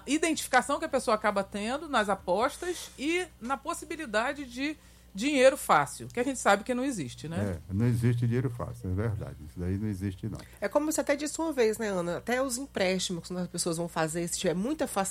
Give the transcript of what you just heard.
identificação que a pessoa acaba tendo nas apostas e na possibilidade de dinheiro fácil, que a gente sabe que não existe, né? Não existe dinheiro fácil, é verdade. Isso daí não existe, não. É como você até disse uma vez, né, Ana? Até os empréstimos que as pessoas vão fazer, se tiver muita